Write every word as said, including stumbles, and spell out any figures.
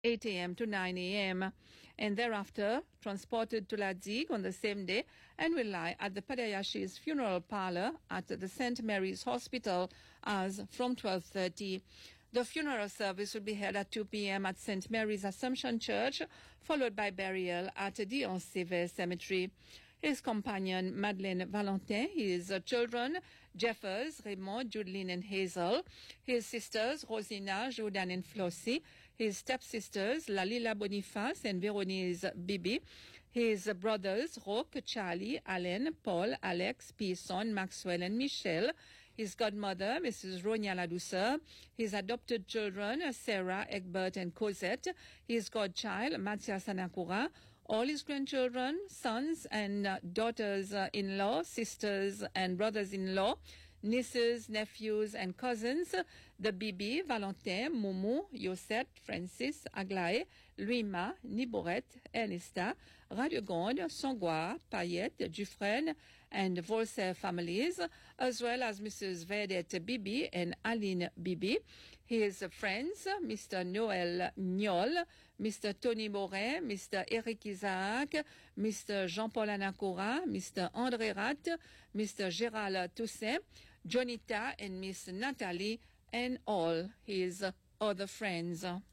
eight a m to nine a m and thereafter transported to La Digue on the same day and will lie at the Padayashi's funeral parlor at the Saint Mary's Hospital as from twelve thirty. The funeral service will be held at two p m at Saint Mary's Assumption Church, followed by burial at the Ancevais Cemetery. His companion, Madeleine Valentin, his uh, children, Jeffers, Raymond, Judeline, and Hazel, his sisters, Rosina, Jordan, and Flossie, his stepsisters, Lalila Boniface and Veronese Bibi, his brothers, Roque, Charlie, Alain, Paul, Alex, Pearson, Maxwell, and Michelle, his godmother, Missus Ronia Ladouceur, his adopted children, Sarah, Egbert, and Cosette, his godchild, Mathias Anakura, all his grandchildren, sons and uh, daughters-in-law, uh, sisters and brothers-in-law, nieces, nephews, and cousins, the Bibi, Valentin, Moumou, Yosette, Francis, Aglaé, Luima, Niborette, Ernesta, Radegonde, Songwa, Payette, Dufresne, and Volser families, as well as Missus Vedette Bibi and Aline Bibi, his friends, Mister Noël Niol, Mister Tony Morin, Mister Eric Isaac, Mister Jean-Paul Anakura, Mister André Rat, Mister Gérald Toussaint, Jonita and Miss Natalie, and all his other friends.